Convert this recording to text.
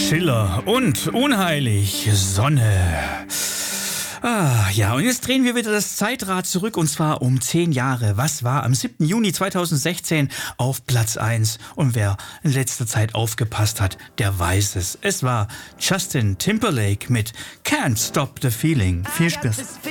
Schiller und unheilig Sonne. Ja, und jetzt drehen wir wieder das Zeitrad zurück und zwar um 10 Jahre. Was war am 7. Juni 2016 auf Platz 1? Und wer in letzter Zeit aufgepasst hat, der weiß es. Es war Justin Timberlake mit Can't Stop the Feeling. Viel Spaß.